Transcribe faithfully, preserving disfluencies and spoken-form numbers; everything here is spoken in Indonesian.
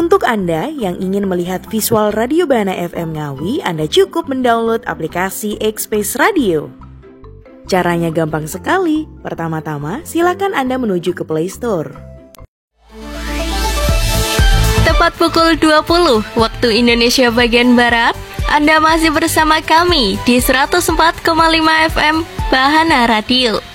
Untuk Anda yang ingin melihat visual Radio Bahana F M Ngawi, Anda cukup mendownload aplikasi X-Space Radio. Caranya gampang sekali. Pertama-tama, silakan Anda menuju ke Play Store. Tepat pukul dua puluh waktu Indonesia bagian Barat, Anda masih bersama kami di seratus empat koma lima F M Bahana Radio.